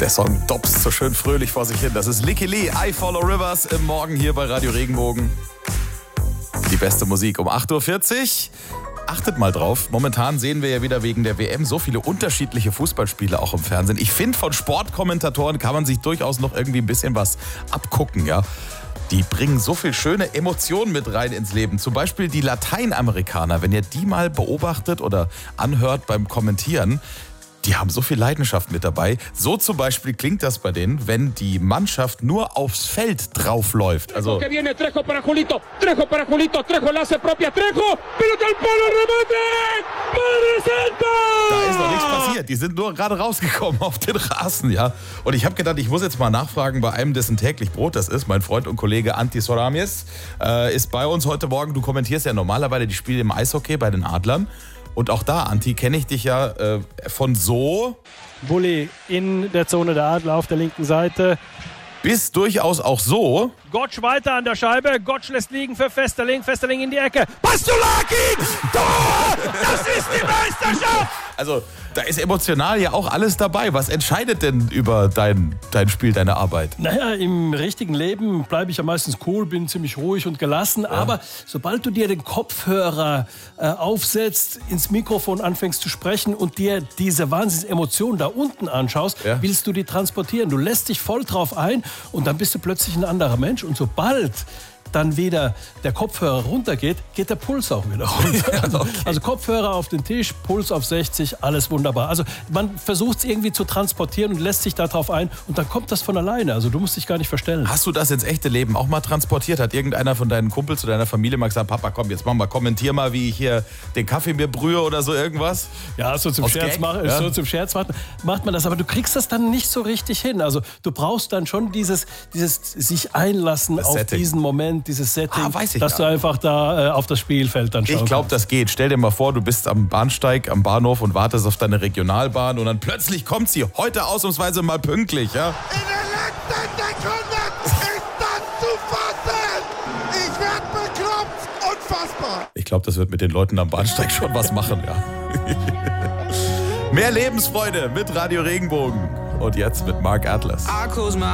Der Song dopst so schön fröhlich vor sich hin. Das ist Licky Lee, I Follow Rivers im Morgen hier bei Radio Regenbogen. Die beste Musik um 8.40 Uhr. Achtet mal drauf, momentan sehen wir ja wieder wegen der WM so viele unterschiedliche Fußballspiele auch im Fernsehen. Ich finde, von Sportkommentatoren kann man sich durchaus noch irgendwie ein bisschen was abgucken, ja. Die bringen so viel schöne Emotionen mit rein ins Leben. Zum Beispiel die Lateinamerikaner, wenn ihr die mal beobachtet oder anhört beim Kommentieren, die haben so viel Leidenschaft mit dabei. So zum Beispiel klingt das bei denen, wenn die Mannschaft nur aufs Feld draufläuft. Also da ist noch nichts passiert. Die sind nur gerade rausgekommen auf den Rasen, ja. Und ich habe gedacht, ich muss jetzt mal nachfragen bei einem, dessen täglich Brot das ist. Mein Freund und Kollege Antti Soramies ist bei uns heute Morgen. Du kommentierst ja normalerweise die Spiele im Eishockey bei den Adlern. Und auch da, Antti, kenne ich dich ja von so. Bulli in der Zone der Adler auf der linken Seite. Bis durchaus auch so. Gottsch weiter an der Scheibe. Gottsch lässt liegen für Festerling. Festerling in die Ecke. Pastulaki! Tor! Das ist die Meisterschaft! Also, da ist emotional ja auch alles dabei. Was entscheidet denn über dein Spiel, deine Arbeit? Naja, im richtigen Leben bleibe ich ja meistens cool, bin ziemlich ruhig und gelassen. Ja. Aber sobald du dir den Kopfhörer aufsetzt, ins Mikrofon anfängst zu sprechen und dir diese Wahnsinnsemotionen da unten anschaust, willst du die transportieren. Du lässt dich voll drauf ein und dann bist du plötzlich ein anderer Mensch. Und sobald dann wieder der Kopfhörer runtergeht, geht der Puls auch wieder runter. Ja, okay. Also Kopfhörer auf den Tisch, Puls auf 60, alles wunderbar. Also man versucht es irgendwie zu transportieren und lässt sich darauf ein und dann kommt das von alleine. Also du musst dich gar nicht verstellen. Hast du das ins echte Leben auch mal transportiert? Hat irgendeiner von deinen Kumpels oder deiner Familie mal gesagt, Papa, komm, jetzt kommentier mal, wie ich hier den Kaffee mir brühe oder so irgendwas? Ja, so zum Scherz macht man das, aber du kriegst das dann nicht so richtig hin. Also du brauchst dann schon dieses sich einlassen das auf Setting. Diesen Moment, dieses Setting, dass du einfach da auf das Spielfeld dann schaust. Ich glaube, das geht. Stell dir mal vor, du bist am Bahnsteig, am Bahnhof und wartest auf deine Regionalbahn und dann plötzlich kommt sie heute ausnahmsweise mal pünktlich. Ja? In der letzten Sekunde ist das zu fassen! Ich werde bekloppt! Unfassbar! Ich glaube, das wird mit den Leuten am Bahnsteig schon was machen, ja. Mehr Lebensfreude mit Radio Regenbogen. Und jetzt mit Mark Atlas.